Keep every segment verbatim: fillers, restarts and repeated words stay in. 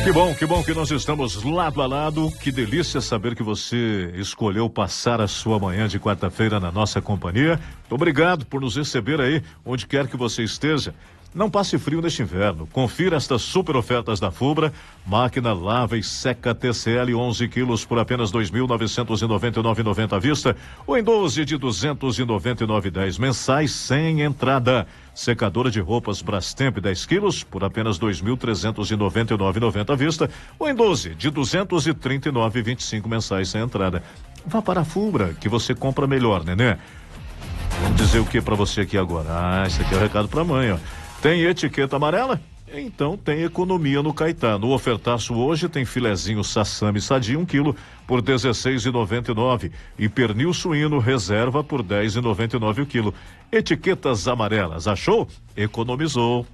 Que bom, que bom que nós estamos lado a lado. Que delícia saber que você escolheu passar a sua manhã de quarta-feira na nossa companhia. Obrigado por nos receber aí, onde quer que você esteja. Não passe frio neste inverno. Confira estas super ofertas da Fubra. Máquina lava e seca T C L onze quilos por apenas dois mil novecentos e noventa e nove reais e noventa centavos à vista, ou em doze de duzentos e noventa e nove reais e dez centavos mensais sem entrada. Secadora de roupas Brastemp dez quilos por apenas dois mil trezentos e noventa e nove reais e noventa centavos à vista, ou em doze de duzentos e trinta e nove reais e vinte e cinco centavos mensais sem entrada. Vá para a Fubra, que você compra melhor, nenê. Vamos dizer o que para você aqui agora? Ah, esse aqui é o recado para mãe, ó. Tem etiqueta amarela? Então tem economia no Caetá. No ofertaço hoje tem filezinho sassami sadia um quilo por dezesseis reais e noventa e nove centavos e pernil suíno reserva por dez reais e noventa e nove centavos o quilo. Etiquetas amarelas. Achou? Economizou.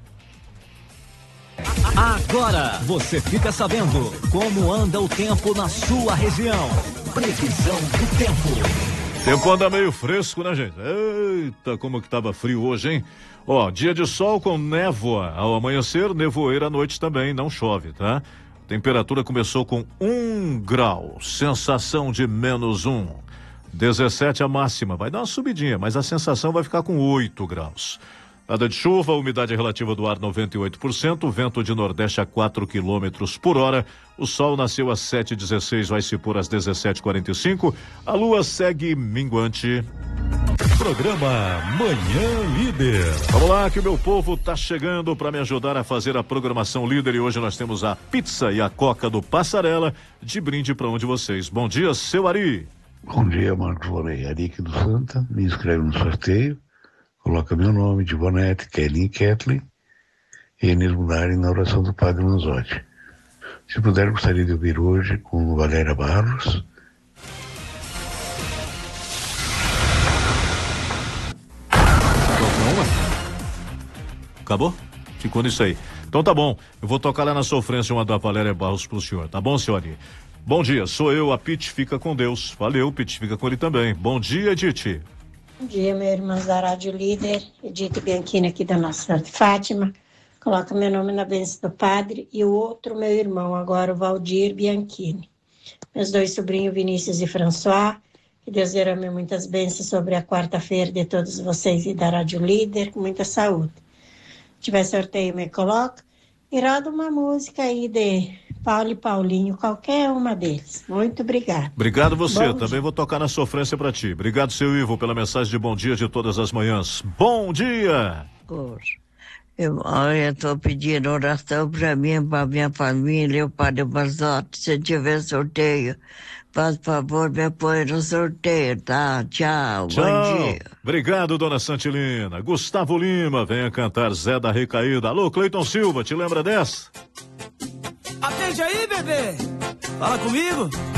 Agora você fica sabendo como anda o tempo na sua região. Previsão do tempo. Tempo anda meio fresco, né, gente? Eita, como que tava frio hoje, hein? Ó, dia de sol com névoa ao amanhecer, nevoeiro à noite também, não chove, tá? Temperatura começou com um grau, sensação de menos um. dezessete a máxima, vai dar uma subidinha, mas a sensação vai ficar com oito graus. Nada de chuva, umidade relativa do ar noventa e oito por cento, vento de nordeste a quatro quilômetros por hora. O sol nasceu às sete e dezesseis, vai se pôr às dezessete e quarenta e cinco. A lua segue minguante. Programa Manhã Líder. Vamos lá, que o meu povo tá chegando para me ajudar a fazer a programação líder, e hoje nós temos a pizza e a coca do Passarela de brinde para um de vocês. Bom dia, seu Ari. Bom dia, Marcos Lorei. Ari aqui do Santa, me inscreve no sorteio. Coloca meu nome de Bonete, Kelly e Kathleen, e eles mudarem na oração do Padre Manzotti. Se puder, gostaria de ouvir hoje com Valéria Barros. Acabou? Ficou nisso aí. Então tá bom, eu vou tocar lá na sofrência uma da Valéria Barros pro senhor, tá bom, senhor Ari? Bom dia, sou eu, a Pete, fica com Deus. Valeu, Pete, fica com ele também. Bom dia, Edith. Bom dia, meu irmão da Rádio Líder, Edith Bianchini aqui da Nossa Senhora de Fátima. Coloca meu nome na bênção do Padre e o outro meu irmão, agora o Valdir Bianchini. Meus dois sobrinhos, Vinícius e François. Que Deus derrame muitas bênçãos sobre a quarta-feira de todos vocês e da Rádio Líder, com muita saúde. Se tiver sorteio, me coloca. E roda uma música aí de Paulo e Paulinho, qualquer uma deles. Muito obrigado. Obrigado você, bom também dia. Vou tocar na sofrência para ti. Obrigado, seu Ivo, pela mensagem de bom dia de todas as manhãs. Bom dia! Eu estou pedindo oração para mim, para minha família, o Padre Manzotti. Se tiver sorteio, faz favor, me põe no sorteio, tá? Tchau, Tchau. Bom dia. Obrigado, dona Santilina. Gustavo Lima, venha cantar Zé da Recaída. Alô, Cleiton Silva, te lembra dessa? Atende aí, bebê. Fala comigo.